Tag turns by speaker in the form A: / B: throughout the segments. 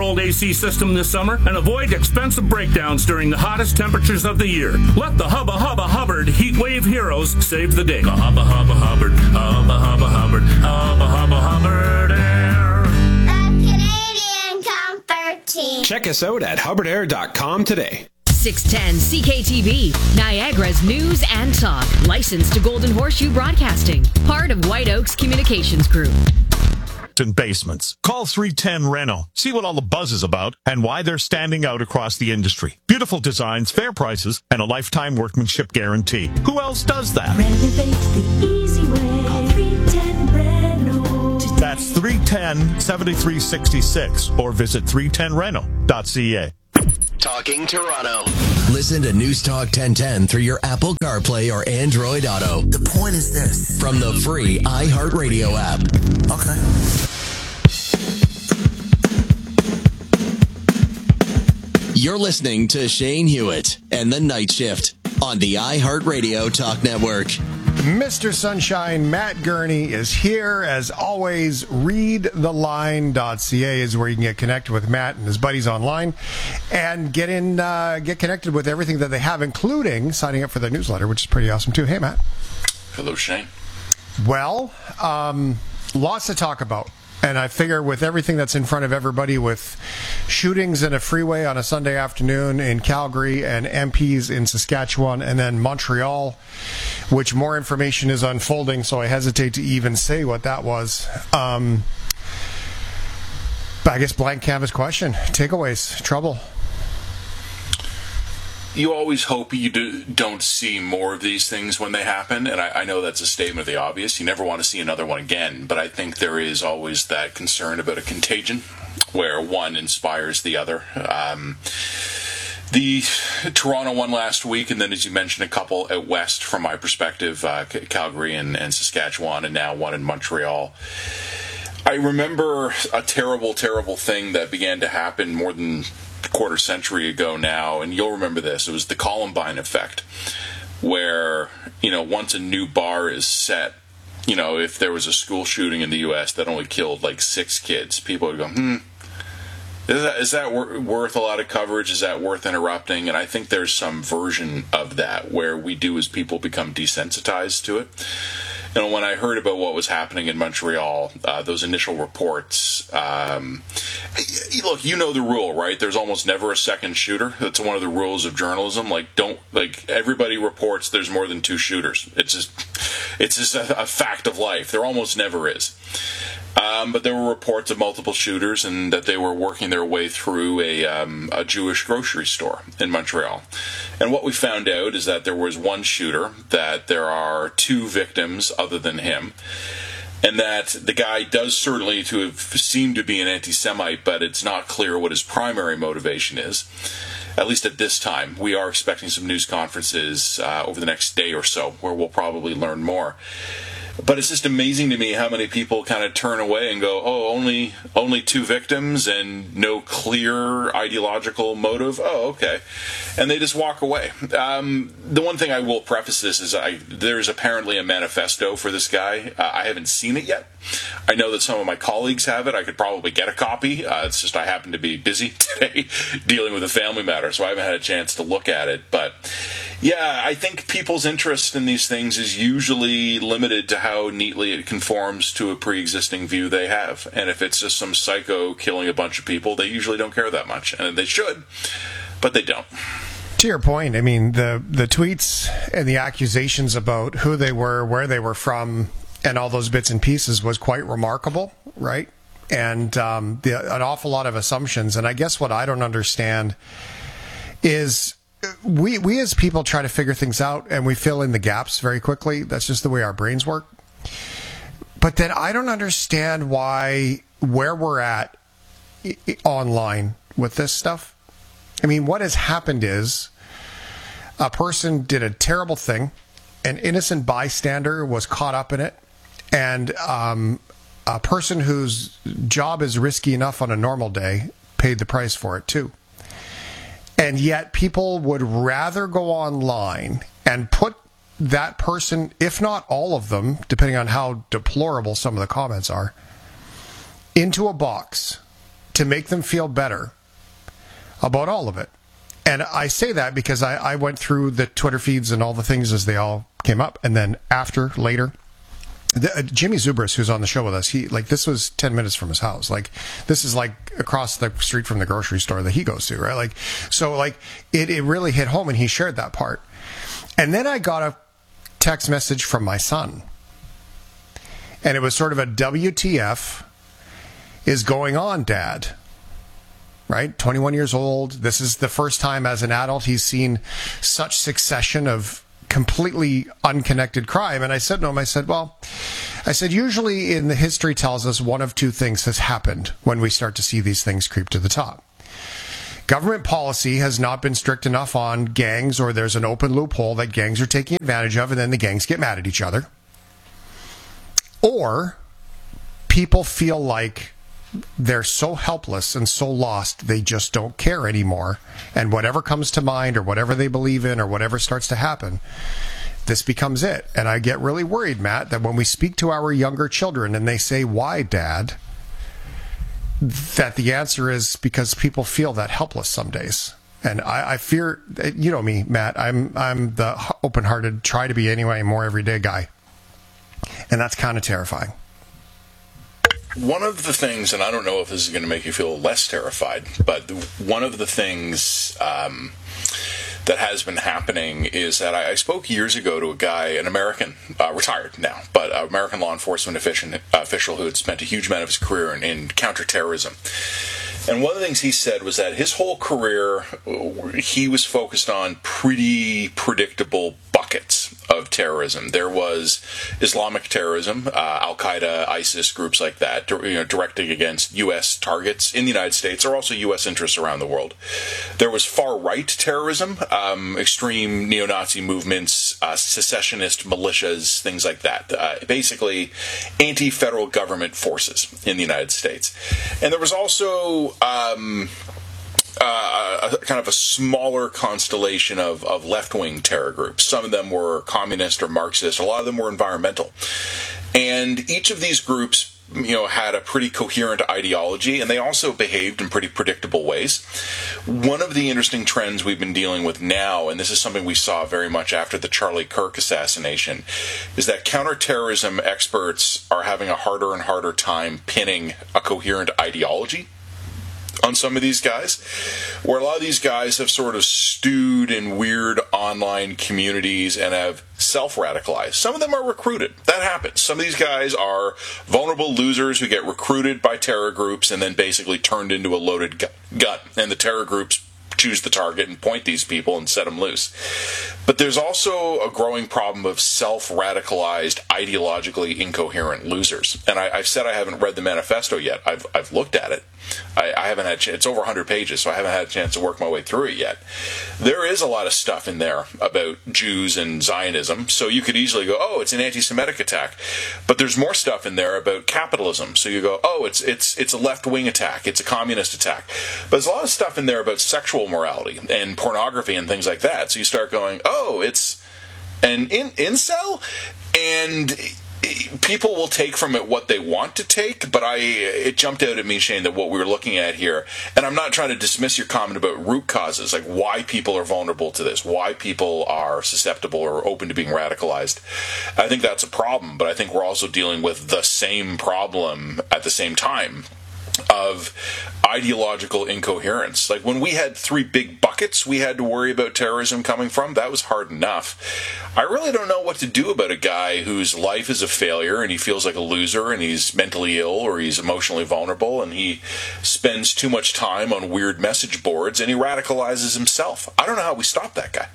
A: old AC system this summer and avoid expensive breakdowns during the hottest temperatures of the year. Let the Hubba Hubba Hubbard Heat Wave heroes save the day. The Hubba Hubba Hubbard, Hubba Hubba Hubbard, Hubba Hubba Hubbard Air.
B: The Canadian Comfort Team.
C: Check us out at hubbardair.com today.
D: 610 CKTV, Niagara's news and talk. Licensed to Golden Horseshoe Broadcasting. Part of White Oaks Communications Group.
E: And basements. Call 310 Reno. See what all the buzz is about and why they're standing out across the industry. Beautiful designs, fair prices, and a lifetime workmanship guarantee. Who else does that?
F: Renovate the easy way. Call 310 Reno.
E: That's 310-7366 or visit 310reno.ca.
G: Talking Toronto. Listen to News Talk 1010 through your Apple CarPlay or Android Auto.
H: The point is this.
G: From the free iHeartRadio app.
H: Okay.
G: You're listening to Shane Hewitt and the Night Shift on the iHeartRadio Talk Network.
I: Mr. Sunshine, Matt Gurney is here. As always, readtheline.ca is where you can get connected with Matt and his buddies online and get connected with everything that they have, including signing up for their newsletter, which is pretty awesome too. Hey, Matt.
J: Hello, Shane.
I: Well, lots to talk about. And I figure with everything that's in front of everybody, with shootings in a freeway on a Sunday afternoon in Calgary and MPs in Saskatchewan and then Montreal, which more information is unfolding, so I hesitate to even say what that was. But I guess blank canvas question. Takeaways. Trouble.
J: You always hope you don't see more of these things when they happen, and I know that's a statement of the obvious. You never want to see another one again, but I think there is always that concern about a contagion where one inspires the other. The Toronto one last week, and then as you mentioned, a couple out west from my perspective, Calgary and Saskatchewan, and now one in Montreal. I remember a terrible, terrible thing that began to happen more than quarter century ago now, and you'll remember this. It was the Columbine effect, where, once a new bar is set, if there was a school shooting in the U.S. that only killed like 6 kids, people would go, is that worth a lot of coverage? Is that worth interrupting? And I think there's some version of that where we do as people become desensitized to it. When I heard about what was happening in Montreal, those initial reports, look, you know the rule, right? There's almost never a second shooter. That's one of the rules of journalism. Everybody reports there's more than 2 shooters. It's just a fact of life. There almost never is. But there were reports of multiple shooters and that they were working their way through a Jewish grocery store in Montreal. And what we found out is that there was one shooter, that there are 2 victims other than him, and that the guy does certainly to have seemed to be an anti-Semite, but it's not clear what his primary motivation is. At least at this time. We are expecting some news conferences over the next day or so where we'll probably learn more. But it's just amazing to me how many people kind of turn away and go, only 2 victims and no clear ideological motive? Oh, okay. And they just walk away. The one thing I will preface this is there's apparently a manifesto for this guy. I haven't seen it yet. I know that some of my colleagues have it. I could probably get a copy. It's just I happen to be busy today dealing with a family matter, so I haven't had a chance to look at it. But yeah, I think people's interest in these things is usually limited to how neatly it conforms to a pre-existing view they have. And if it's just some psycho killing a bunch of people, they usually don't care that much. And they should, but they don't.
I: To your point, I mean, the tweets and the accusations about who they were, where they were from, and all those bits and pieces was quite remarkable, right? And an awful lot of assumptions. And I guess what I don't understand is we as people try to figure things out and we fill in the gaps very quickly. That's just the way our brains work. But then I don't understand where we're at online with this stuff. I mean, what has happened is a person did a terrible thing. An innocent bystander was caught up in it. And a person whose job is risky enough on a normal day paid the price for it too. And yet people would rather go online and put that person, if not all of them, depending on how deplorable some of the comments are, into a box to make them feel better about all of it. And I say that because I went through the Twitter feeds and all the things as they all came up. And then later, Jimmy Zubris, who's on the show with us, this was 10 minutes from his house. Like, this is like across the street from the grocery store that he goes to, right? Like, so like it really hit home, and he shared that part. And then I got a text message from my son. And it was sort of a WTF is going on, Dad? Right? 21 years old. This is the first time as an adult he's seen such succession of completely unconnected crime. And I said to him, I said, usually in the history tells us one of two things has happened when we start to see these things creep to the top. Government policy has not been strict enough on gangs, or there's an open loophole that gangs are taking advantage of, and then the gangs get mad at each other. Or people feel like they're so helpless and so lost, they just don't care anymore. And whatever comes to mind, or whatever they believe in, or whatever starts to happen, this becomes it. And I get really worried, Matt, that when we speak to our younger children and they say, "Why, Dad?" that the answer is because people feel that helpless some days. And I fear, you know me, Matt, I'm the open-hearted, try to be anyway, more everyday guy. And that's kind of terrifying.
J: One of the things, and I don't know if this is going to make you feel less terrified, but one of the things that has been happening is that I spoke years ago to a guy, an American, retired now, but an American law enforcement official who had spent a huge amount of his career in counterterrorism. And one of the things he said was that his whole career, he was focused on pretty predictable buckets of terrorism. There was Islamic terrorism, Al-Qaeda, ISIS, groups like that, directing against U.S. targets in the United States, or also U.S. interests around the world. There was far-right terrorism, extreme neo-Nazi movements, secessionist militias, things like that. Basically, anti-federal government forces in the United States. And there was also kind of a smaller constellation of left-wing terror groups. Some of them were communist or Marxist. A lot of them were environmental. And each of these groups, had a pretty coherent ideology, and they also behaved in pretty predictable ways. One of the interesting trends we've been dealing with now, and this is something we saw very much after the Charlie Kirk assassination, is that counterterrorism experts are having a harder and harder time pinning a coherent ideology on some of these guys, where a lot of these guys have sort of stewed in weird online communities and have self-radicalized. Some of them are recruited. That happens. Some of these guys are vulnerable losers who get recruited by terror groups and then basically turned into a loaded gun. And the terror groups choose the target and point these people and set them loose. But there's also a growing problem of self-radicalized, ideologically incoherent losers. And I've said I haven't read the manifesto yet. I've looked at it. I haven't had a chance. It's over 100 pages, so I haven't had a chance to work my way through it yet. There is a lot of stuff in there about Jews and Zionism, so you could easily go, oh, it's an anti-Semitic attack. But there's more stuff in there about capitalism, so you go, oh, it's a left-wing attack, it's a communist attack. But there's a lot of stuff in there about sexual morality and pornography and things like that, so you start going, oh, it's an incel? And people will take from it what they want to take, but it jumped out at me, Shane, that what we were looking at here, and I'm not trying to dismiss your comment about root causes, like why people are vulnerable to this, why people are susceptible or open to being radicalized. I think that's a problem, but I think we're also dealing with the same problem at the same time of ideological incoherence. Like when we had 3 big buckets we had to worry about terrorism coming from, that was hard enough. I really don't know what to do about a guy whose life is a failure and he feels like a loser and he's mentally ill or he's emotionally vulnerable and he spends too much time on weird message boards and he radicalizes himself. I don't know how we stop that guy.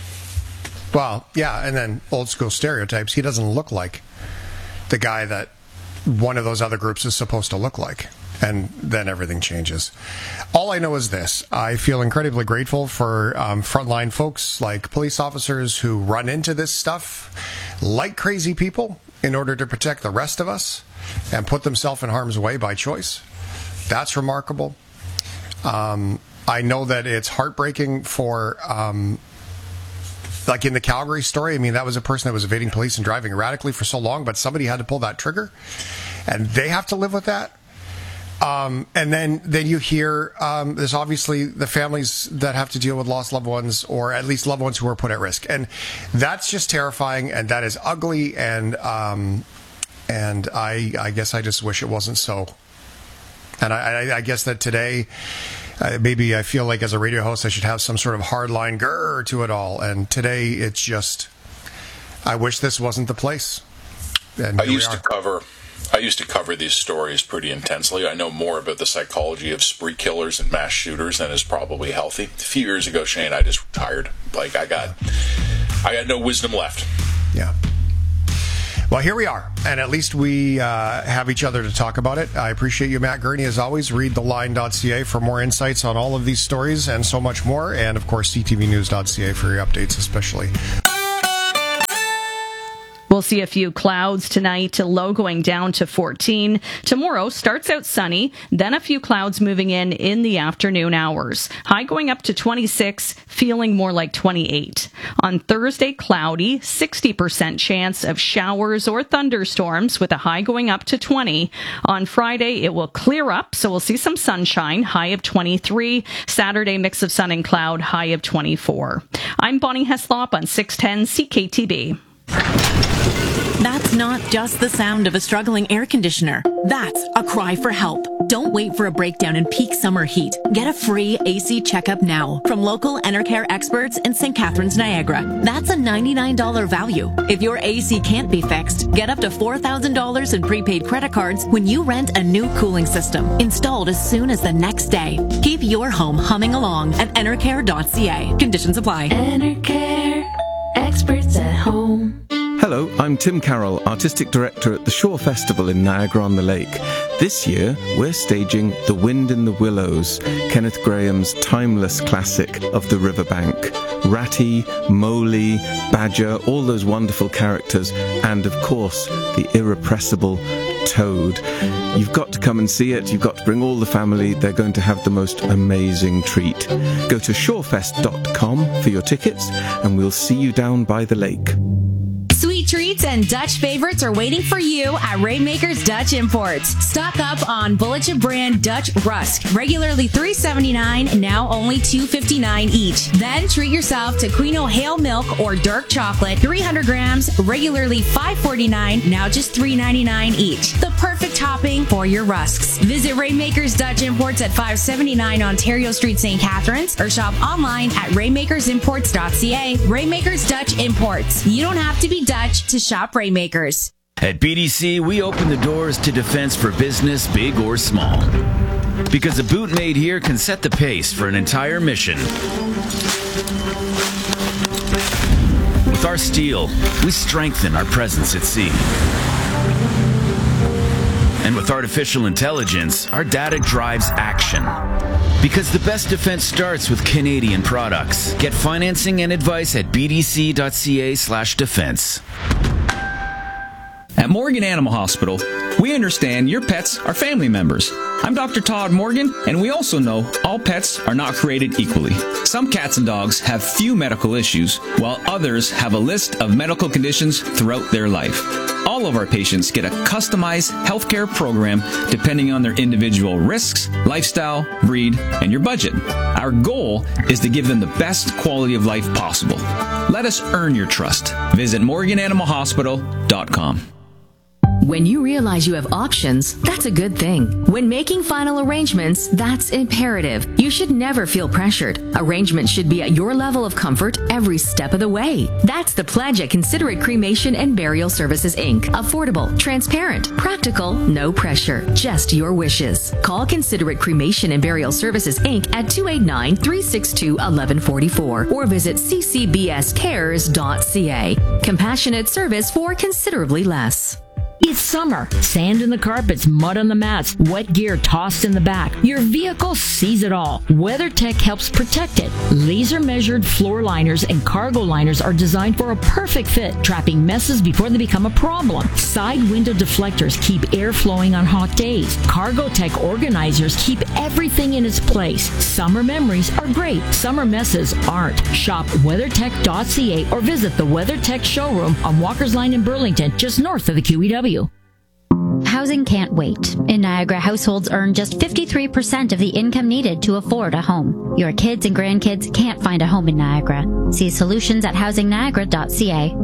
I: Well, yeah, and then old school stereotypes. He doesn't look like the guy that one of those other groups is supposed to look like. And then everything changes. All I know is this. I feel incredibly grateful for frontline folks like police officers who run into this stuff like crazy people in order to protect the rest of us and put themselves in harm's way by choice. That's remarkable. I know that it's heartbreaking for, like in the Calgary story, I mean, that was a person that was evading police and driving erratically for so long, but somebody had to pull that trigger, and they have to live with that. And then you hear there's obviously the families that have to deal with lost loved ones, or at least loved ones who are put at risk, and that's just terrifying, and that is ugly, and I guess I just wish it wasn't so. And I guess that today, maybe I feel like as a radio host I should have some sort of hardline grrr to it all, and today it's just, I wish this wasn't the place. And
J: I used to cover these stories pretty intensely. I know more about the psychology of spree killers and mass shooters than is probably healthy. A few years ago, Shane, I just retired. Like, I got no wisdom left.
I: Yeah. Well, here we are, and at least we have each other to talk about it. I appreciate you, Matt Gurney, as always. Read theline.ca for more insights on all of these stories and so much more, and, of course, ctvnews.ca for your updates especially.
K: We'll see a few clouds tonight, low going down to 14. Tomorrow starts out sunny, then a few clouds moving in the afternoon hours. High going up to 26, feeling more like 28. On Thursday, cloudy, 60% chance of showers or thunderstorms with a high going up to 20. On Friday, it will clear up, so we'll see some sunshine, high of 23. Saturday, mix of sun and cloud, high of 24. I'm Bonnie Heslop on 610 CKTB.
L: That's not just the sound of a struggling air conditioner. That's a cry for help. Don't wait for a breakdown in peak summer heat. Get a free AC checkup now from local Enercare experts in St. Catharines, Niagara. That's a $99 value. If your AC can't be fixed, get up to $4,000 in prepaid credit cards when you rent a new cooling system, installed as soon as the next day. Keep your home humming along at enercare.ca. Conditions apply.
F: Enercare, experts at home.
M: Hello, I'm Tim Carroll, Artistic Director at the Shore Festival in Niagara-on-the-Lake. This year, we're staging The Wind in the Willows, Kenneth Grahame's timeless classic of the riverbank. Ratty, Moley, Badger, all those wonderful characters, and, of course, the irrepressible Toad. You've got to come and see it. You've got to bring all the family. They're going to have the most amazing treat. Go to shorefest.com for your tickets, and we'll see you down by the lake.
N: Sweet treats and Dutch favorites are waiting for you at Rainmakers Dutch Imports. Stock up on Bulletin brand Dutch Rusk, regularly $3.79, now only $2.59 each. Then treat yourself to Queen O'Hale milk or dark chocolate, 300 grams, regularly $5.49, now just $3.99 each. The perfect topping for your rusks. Visit Rainmakers Dutch Imports at 579 Ontario Street, St. Catharines, or shop online at rainmakersimports.ca. Rainmakers Dutch Imports. You don't have to be Dutch to shop Rainmakers.
O: At BDC, we open the doors to defense for business, big or small. Because a boot made here can set the pace for an entire mission. With our steel, we strengthen our presence at sea. And with artificial intelligence, our data drives action. Because the best defense starts with Canadian products. Get financing and advice at bdc.ca/defense.
P: At Morgan Animal Hospital, we understand your pets are family members. I'm Dr. Todd Morgan, and we also know all pets are not created equally. Some cats and dogs have few medical issues, while others have a list of medical conditions throughout their life. All of our patients get a customized healthcare program depending on their individual risks, lifestyle, breed, and your budget. Our goal is to give them the best quality of life possible. Let us earn your trust. Visit morgananimalhospital.com.
D: When you realize you have options, that's a good thing. When making final arrangements, that's imperative. You should never feel pressured. Arrangements should be at your level of comfort every step of the way. That's the pledge at Considerate Cremation and Burial Services, Inc. Affordable, transparent, practical, no pressure, just your wishes. Call Considerate Cremation and Burial Services, Inc. at 289-362-1144 or visit ccbscares.ca. Compassionate service for considerably less.
Q: It's summer. Sand in the carpets, mud on the mats, wet gear tossed in the back. Your vehicle sees it all. WeatherTech helps protect it. Laser-measured floor liners and cargo liners are designed for a perfect fit, trapping messes before they become a problem. Side window deflectors keep air flowing on hot days. Cargotech organizers keep everything in its place. Summer memories are great. Summer messes aren't. Shop WeatherTech.ca or visit the WeatherTech showroom on Walker's Line in Burlington, just north of the QEW.
D: How
R: housing can't wait. In Niagara, households earn just 53% of the income needed to afford a home. Your kids and grandkids can't find a home in Niagara. See solutions at housingniagara.ca.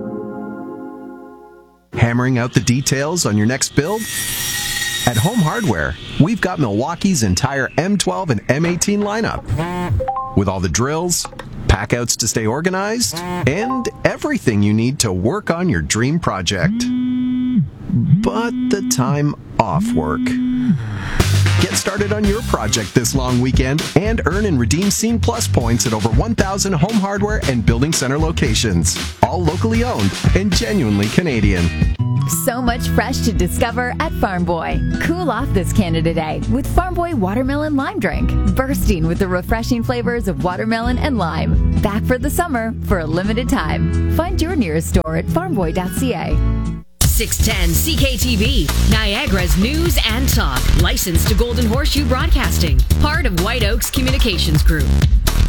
S: Hammering out the details on your next build? At Home Hardware, we've got Milwaukee's entire M12 and M18 lineup. With all the drills, packouts to stay organized, and everything you need to work on your dream project. But the time off work. Get started on your project this long weekend and earn and redeem Scene Plus points at over 1,000 Home Hardware and Building Center locations. All locally owned and genuinely Canadian.
T: So much fresh to discover at Farm Boy. Cool off this Canada Day with Farm Boy Watermelon Lime Drink. Bursting with the refreshing flavors of watermelon and lime. Back for the summer for a limited time. Find your nearest store at farmboy.ca.
U: 610 CKTV, Niagara's news and talk. Licensed to Golden Horseshoe Broadcasting. Part of White Oaks Communications Group.